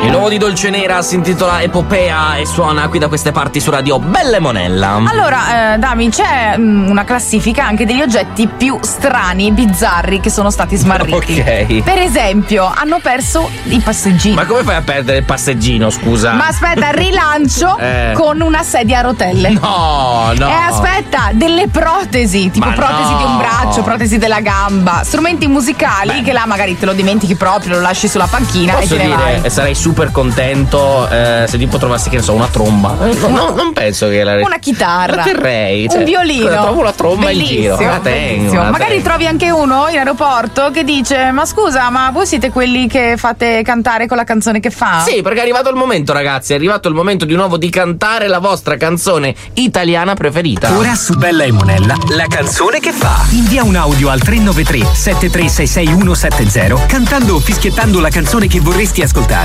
Il nuovo di Dolce Nera si intitola Epopea e suona qui da queste parti su Radio Bella e Monella. Allora, Dami, c'è una classifica anche degli oggetti più strani, bizzarri che sono stati smarriti. Ok. Per esempio, hanno perso i passeggini. Ma come fai a perdere il passeggino, scusa? Ma aspetta, rilancio con una sedia a rotelle. No. E aspetta, delle protesi, tipo Ma protesi no. di un braccio, protesi della gamba, strumenti musicali che là magari te lo dimentichi proprio, lo lasci sulla panchina Posso e te ne vai. dire, sarei super contento se tipo trovassi, che ne so, una tromba. Non penso che Una chitarra, la terrei. un violino. Trovo una tromba in Bellissimo, giro. La tengo. Magari trovi anche uno in aeroporto che dice: ma scusa, ma voi siete quelli che fate cantare con la canzone che fa? Sì, perché è arrivato il momento, ragazzi. È arrivato il momento di nuovo di cantare la vostra canzone italiana preferita. Ora su Bella e Monella, la canzone che fa. Invia un audio al 393 7366170 cantando o fischiettando la canzone che vorresti ascoltare.